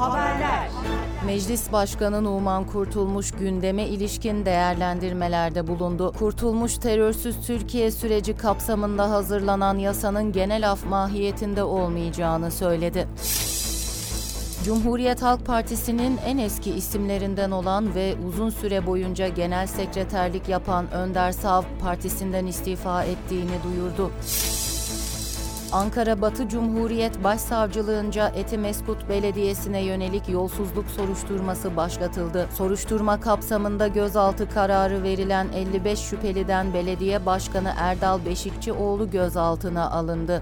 Haberler. Meclis Başkanı Numan Kurtulmuş gündeme ilişkin değerlendirmelerde bulundu. Kurtulmuş, terörsüz Türkiye süreci kapsamında hazırlanan yasanın genel af mahiyetinde olmayacağını söyledi. Cumhuriyet Halk Partisi'nin en eski isimlerinden olan ve uzun süre boyunca genel sekreterlik yapan Önder Sav, partisinden istifa ettiğini duyurdu. Ankara Batı Cumhuriyet Başsavcılığınca Etimeskut Belediyesi'ne yönelik yolsuzluk soruşturması başlatıldı. Soruşturma kapsamında gözaltı kararı verilen 55 şüpheliden belediye başkanı Erdal Beşikçioğlu gözaltına alındı.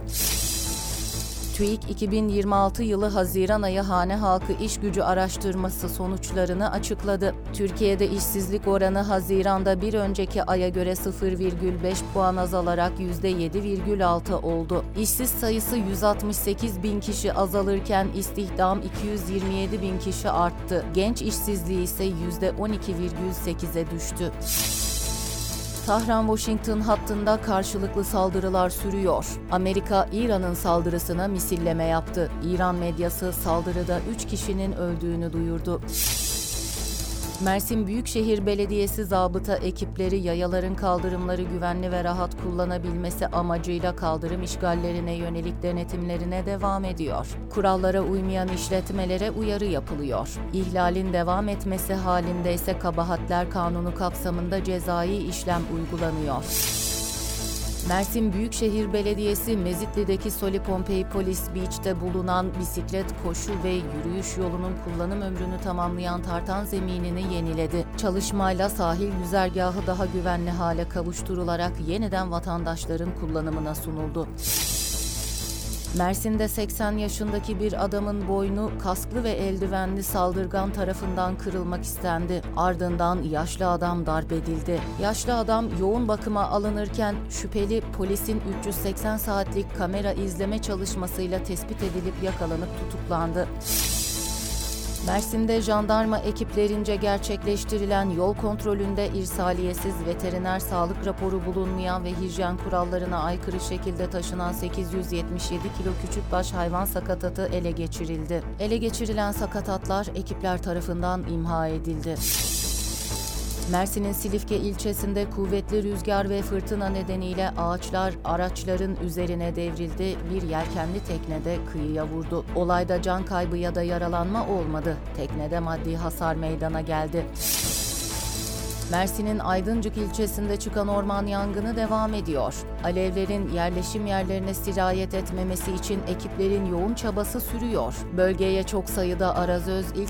TÜİK 2026 yılı Haziran ayı hane halkı iş gücü araştırması sonuçlarını açıkladı. Türkiye'de işsizlik oranı Haziran'da bir önceki aya göre 0,5 puan azalarak %7,6 oldu. İşsiz sayısı 168 bin kişi azalırken istihdam 227 bin kişi arttı. Genç işsizliği ise %12,8'e düştü. Tahran-Washington hattında karşılıklı saldırılar sürüyor. Amerika, İran'ın saldırısına misilleme yaptı. İran medyası saldırıda 3 kişinin öldüğünü duyurdu. Mersin Büyükşehir Belediyesi zabıta ekipleri yayaların kaldırımları güvenli ve rahat kullanabilmesi amacıyla kaldırım işgallerine yönelik denetimlerine devam ediyor. Kurallara uymayan işletmelere uyarı yapılıyor. İhlalin devam etmesi halinde ise kabahatler kanunu kapsamında cezai işlem uygulanıyor. Mersin Büyükşehir Belediyesi Mezitli'deki Soli Pompei Police Beach'te bulunan bisiklet, koşu ve yürüyüş yolunun kullanım ömrünü tamamlayan tartan zeminini yeniledi. Çalışmayla sahil güzergahı daha güvenli hale kavuşturularak yeniden vatandaşların kullanımına sunuldu. Mersin'de 80 yaşındaki bir adamın boynu kasklı ve eldivenli saldırgan tarafından kırılmak istendi. Ardından yaşlı adam darp edildi. Yaşlı adam yoğun bakıma alınırken şüpheli polisin 380 saatlik kamera izleme çalışmasıyla tespit edilip yakalanıp tutuklandı. Mersin'de jandarma ekiplerince gerçekleştirilen yol kontrolünde irsaliyesiz veteriner sağlık raporu bulunmayan ve hijyen kurallarına aykırı şekilde taşınan 877 kilo küçükbaş hayvan sakatatı ele geçirildi. Ele geçirilen sakatatlar ekipler tarafından imha edildi. Mersin'in Silifke ilçesinde kuvvetli rüzgar ve fırtına nedeniyle ağaçlar araçların üzerine devrildi. Bir yelkenli tekne de kıyıya vurdu. Olayda can kaybı ya da yaralanma olmadı. Teknede maddi hasar meydana geldi. Mersin'in Aydıncık ilçesinde çıkan orman yangını devam ediyor. Alevlerin yerleşim yerlerine sirayet etmemesi için ekiplerin yoğun çabası sürüyor. Bölgeye çok sayıda arazöz, ilk